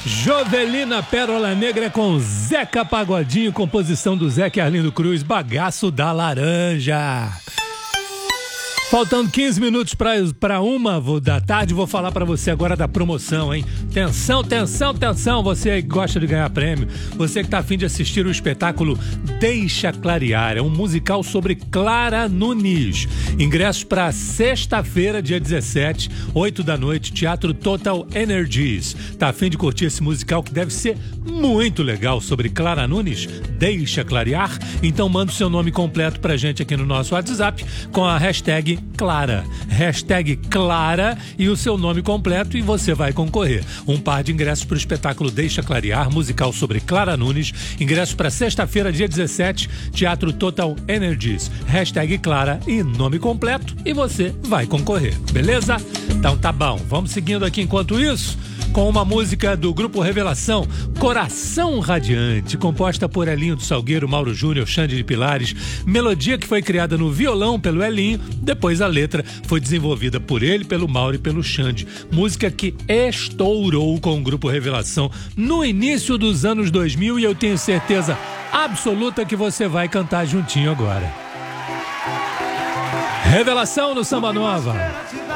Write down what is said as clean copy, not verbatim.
Jovelina Pérola Negra com Zeca Pagodinho, composição do Zeca e Arlindo Cruz, Bagaço da Laranja. Faltando 15 minutos para 1 da tarde, vou falar para você agora da promoção, hein? Atenção, atenção, atenção, você que gosta de ganhar prêmio, você que tá a fim de assistir o espetáculo Deixa Clarear, é um musical sobre Clara Nunes. Ingressos para sexta-feira, dia 17, 8 da noite, Teatro Total Energies. Tá a fim de curtir esse musical que deve ser muito legal sobre Clara Nunes? Deixa Clarear? Então manda o seu nome completo pra gente aqui no nosso WhatsApp com a hashtag Clara. Hashtag Clara e o seu nome completo e você vai concorrer. Um par de ingressos para o espetáculo Deixa Clarear, musical sobre Clara Nunes. Ingressos para sexta-feira, dia 17, Teatro Total Energies. Hashtag Clara e nome completo e você vai concorrer. Beleza? Então tá bom. Vamos seguindo aqui enquanto isso com uma música do Grupo Revelação, Coração Radiante, composta por Elinho do Salgueiro, Mauro Júnior, Xande de Pilares, melodia que foi criada no violão pelo Elinho, depois a letra foi desenvolvida por ele, pelo Mauro e pelo Xande. Música que estourou com o Grupo Revelação no início dos anos 2000 e eu tenho certeza absoluta que você vai cantar juntinho agora. Revelação no Samba Nova.